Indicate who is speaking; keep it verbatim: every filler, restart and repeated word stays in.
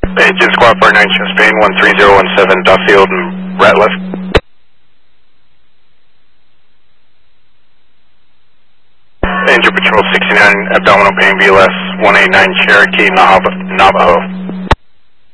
Speaker 1: Agent Squad four nine, Spain one three zero one seven, Duffield and Ratliff. Angel Patrol sixty-nine, abdominal pain, B L S one eight nine, Cherokee, Navajo.